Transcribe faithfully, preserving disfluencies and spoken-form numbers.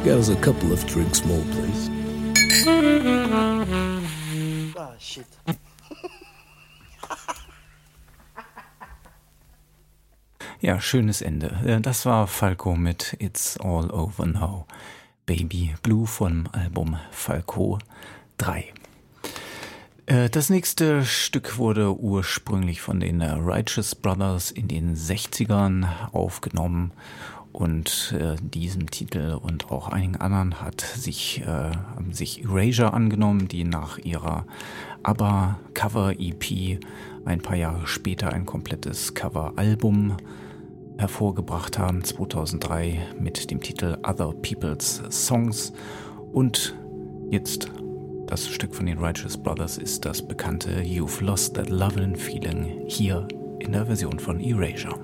get us a couple of drinks more, please. Ah, shit. Ja, schönes Ende. Das war Falco mit It's All Over Now. Baby Blue vom Album Falco drei. Das nächste Stück wurde ursprünglich von den Righteous Brothers in den sechzigern aufgenommen und äh, diesem Titel und auch einigen anderen hat sich, äh, haben sich Erasure angenommen, die nach ihrer ABBA-Cover-E P ein paar Jahre später ein komplettes Cover-Album hervorgebracht haben, zweitausenddrei mit dem Titel Other People's Songs. Und jetzt das Stück von den Righteous Brothers ist das bekannte You've Lost That Lovin' Feeling hier in der Version von Erasure.